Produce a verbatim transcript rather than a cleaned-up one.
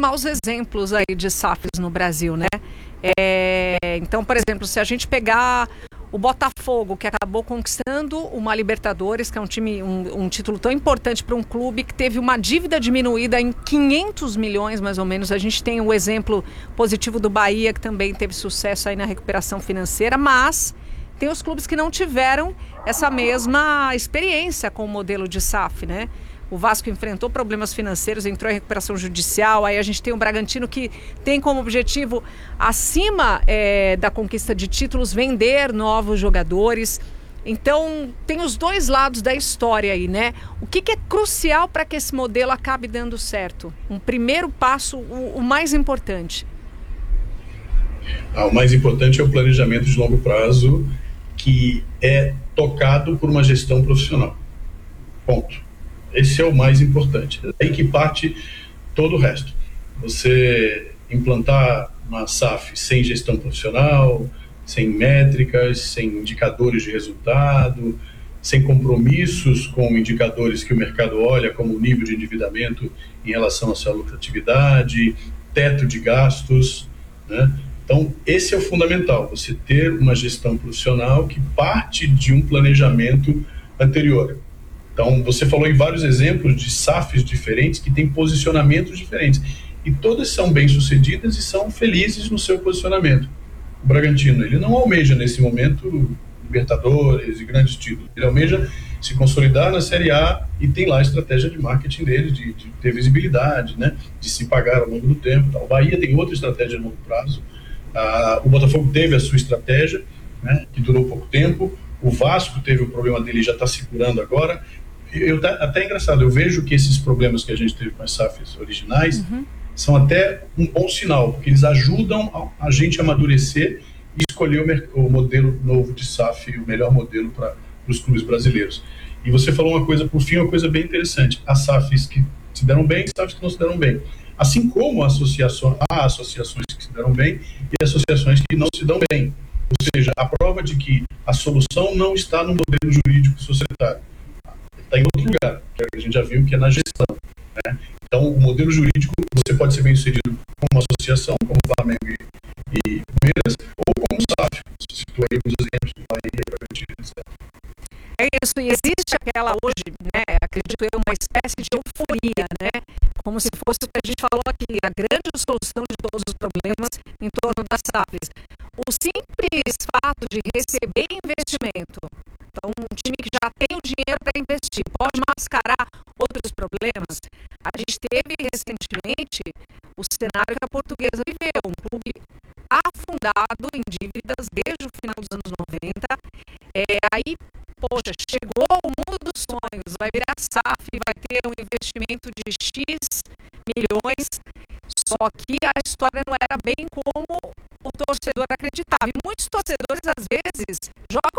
maus exemplos aí de S A Fs no Brasil, né? É, então, por exemplo, se a gente pegar o Botafogo, que acabou conquistando uma Libertadores, que é um time, um, um título tão importante para um clube que teve uma dívida diminuída em quinhentos milhões, mais ou menos. A gente tem o exemplo positivo do Bahia, que também teve sucesso aí na recuperação financeira, mas tem os clubes que não tiveram essa mesma experiência com o modelo de S A F, né? O Vasco enfrentou problemas financeiros, entrou em recuperação judicial. Aí a gente tem o Bragantino, que tem como objetivo, acima é, da conquista de títulos, vender novos jogadores. Então, tem os dois lados da história aí, né? O que, que é crucial para que esse modelo acabe dando certo? Um primeiro passo, o, o mais importante. Ah, o mais importante é o planejamento de longo prazo, que é tocado por uma gestão profissional. Ponto. Esse é o mais importante. É aí que parte todo o resto. Você implantar uma S A F sem gestão profissional, sem métricas, sem indicadores de resultado, sem compromissos com indicadores que o mercado olha, como o nível de endividamento em relação à sua lucratividade, teto de gastos, né? Então, esse é o fundamental, você ter uma gestão profissional que parte de um planejamento anterior. Então, você falou em vários exemplos de S A Fs diferentes que têm posicionamentos diferentes. E todas são bem-sucedidas e são felizes no seu posicionamento. O Bragantino, ele não almeja, nesse momento, Libertadores e grandes títulos. Ele almeja se consolidar na Série A e tem lá a estratégia de marketing dele, de, de ter visibilidade, né? De se pagar ao longo do tempo. Tal. O Bahia tem outra estratégia a longo prazo. Ah, o Botafogo teve a sua estratégia, né? Que durou pouco tempo. O Vasco teve o problema dele e já está se curando agora. Eu, até é engraçado, eu vejo que esses problemas que a gente teve com as S A Fs originais uhum. são até um bom sinal, porque eles ajudam a, a gente a amadurecer e escolher o, o modelo novo de S A F, o melhor modelo para os clubes brasileiros. E você falou uma coisa, por fim, uma coisa bem interessante: as S A Fs que se deram bem e as S A Fs que não se deram bem. Assim como associações, há associações que se deram bem e associações que não se dão bem. Ou seja, a prova de que a solução não está no modelo jurídico societário. Está em outro lugar, que a gente já viu que é na gestão, né? Então, o modelo jurídico, você pode ser bem sucedido como associação, como Flamengo e, e Palmeiras, ou como S A F. Você citou aí alguns exemplos do Bahia, Bragantino, etcétera. É isso, e existe aquela hoje, né, acredito eu, uma espécie de euforia, né? Como se fosse o que a gente falou aqui, a grande solução de todos os problemas em torno das S A Fs. O simples fato de receber investimento, então um time que já tem o dinheiro para investir, pode mascarar outros problemas. A gente teve recentemente o cenário que a Portuguesa viveu, um clube afundado em dívidas desde o final dos anos noventa. É, aí, poxa, chegou o mundo dos sonhos, vai virar S A F, vai ter um investimento de X milhões, só que a história não era bem como o torcedor acreditava. E muitos torcedores, às vezes, jogam